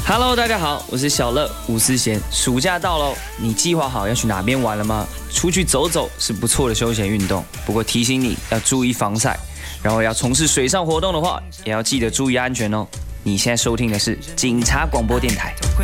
Hello， 大家好，我是小乐吴思贤。暑假到喽，你计划好要去哪边玩了吗？出去走走是不错的休闲运动，不过提醒你要注意防晒，然后要从事水上活动的话，也要记得注意安全哦。你现在收听的是警察广播电台。